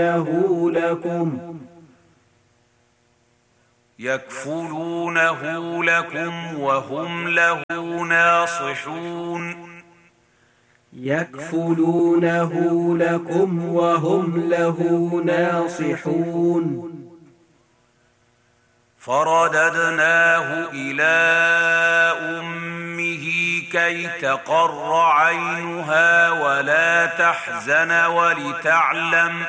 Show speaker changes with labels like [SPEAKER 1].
[SPEAKER 1] يكفلونه لكم وهم له ناصحون
[SPEAKER 2] يكفلونه لكم وهم له ناصحون
[SPEAKER 1] فرددناه إلى أمه كي تقر عينها ولا تحزن